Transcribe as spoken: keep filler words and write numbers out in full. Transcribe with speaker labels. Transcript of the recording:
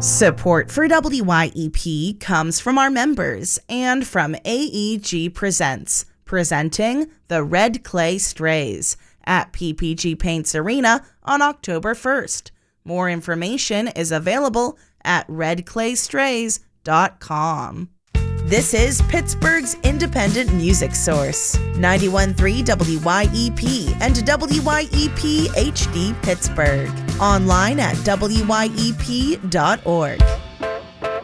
Speaker 1: Support for W Y E P comes from our members and from A E G Presents, presenting the Red Clay Strays at P P G Paints Arena on October first. More information is available at red clay strays dot com. This is Pittsburgh's independent music source, ninety-one point three W Y E P and W Y E P H D Pittsburgh. Online at W Y E P dot org.